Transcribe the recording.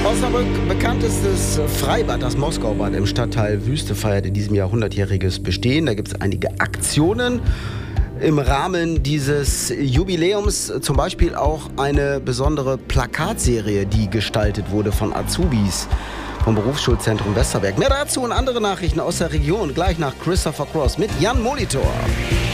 Osnabrück bekanntestes Freibad, das Moskau-Bad im Stadtteil Wüste, feiert in diesem Jahr 100-jähriges Bestehen. Da gibt es einige Aktionen im Rahmen dieses Jubiläums, zum Beispiel auch eine besondere Plakatserie, die gestaltet wurde von Azubis vom Berufsschulzentrum Westerberg. Mehr dazu und andere Nachrichten aus der Region gleich nach Christopher Cross mit Jan Molitor.